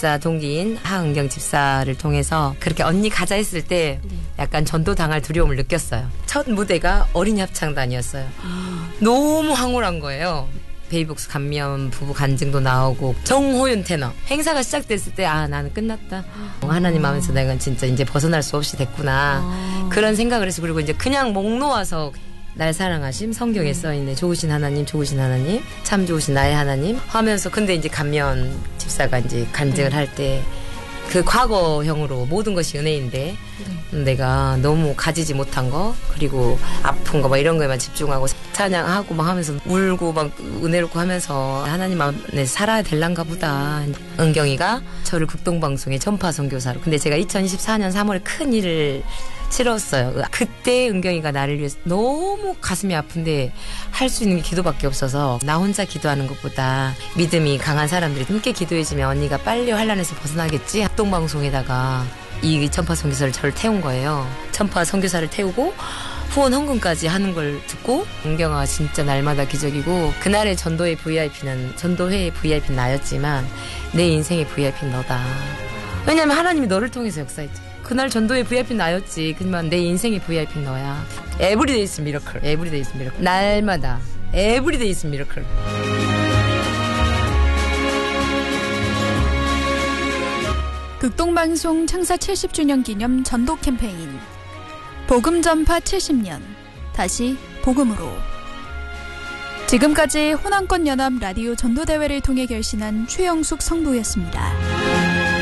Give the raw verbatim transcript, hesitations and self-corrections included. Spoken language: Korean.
집사 동기인 하은경 집사를 통해서 그렇게 언니 가자 했을 때 약간 전도 당할 두려움을 느꼈어요. 첫 무대가 어린이 합창단이었어요. 음. 너무 황홀한 거예요. 베이복스 감면 부부 간증도 나오고 정호윤 테너 행사가 시작됐을 때 아 나는 끝났다. 어, 하나님 마음에서 내가 진짜 이제 벗어날 수 없이 됐구나. 아. 그런 생각을 해서 그리고 이제 그냥 목 놓아서 날 사랑하심 성경에 음. 써있네. 좋으신 하나님 좋으신 하나님 참 좋으신 나의 하나님 하면서 근데 이제 감면 집사가 이제 간증을 음. 할 때 그 과거형으로 모든 것이 은혜인데 음. 내가 너무 가지지 못한 거 그리고 아픈 거 막 이런 거에만 집중하고 찬양하고 막 하면서 울고 막 은혜롭고 하면서 하나님 안에 살아야 될란가 보다. 은경이가 저를 극동방송에 전파 선교사로 근데 제가 이천이십사 년 삼월에 큰 일을 치렀어요. 그때 은경이가 나를 위해서 너무 가슴이 아픈데 할 수 있는 게 기도밖에 없어서 나 혼자 기도하는 것보다 믿음이 강한 사람들이 함께 기도해주면 언니가 빨리 환란에서 벗어나겠지. 합동방송에다가 이 전파 선교사를 저를 태운 거예요. 전파 선교사를 태우고 후원 헌금까지 하는 걸 듣고 은경아가 진짜 날마다 기적이고 그날의 전도의 브이아이피는 전도회의 브이아이피는 나였지만 내 인생의 브이아이피는 너다. 왜냐면 하나님이 너를 통해서 역사했지. 그날 전도의 브이아이피는 나였지. 그지만 내 인생의 브이아이피는 너야. 에브리데이 is 미러클. 에브리데이 is 미러클. 날마다 에브리데이 is 미러클. 극동방송 창사 칠십 주년 기념 전도 캠페인 복음 전파 칠십 년 다시 복음으로. 지금까지 호남권 연합 라디오 전도대회를 통해 결신한 최영숙 성부였습니다.